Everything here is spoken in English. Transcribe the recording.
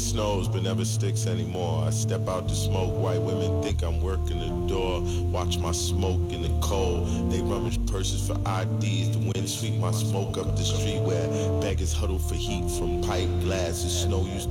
snows but never sticks anymore. I step out to smoke, white women think I'm working the door. Watch my smoke in the cold. They rummage purses for IDs. The wind sweep my smoke up the street where beggars huddle for heat from pipe glasses. Snow used